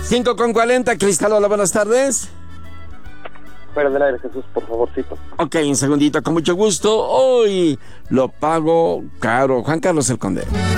5:40, Cristal, hola, buenas tardes. Fuera del aire, Jesús, por favorcito. Ok, un segundito, con mucho gusto. Hoy lo pago caro. Juan Carlos el Conde.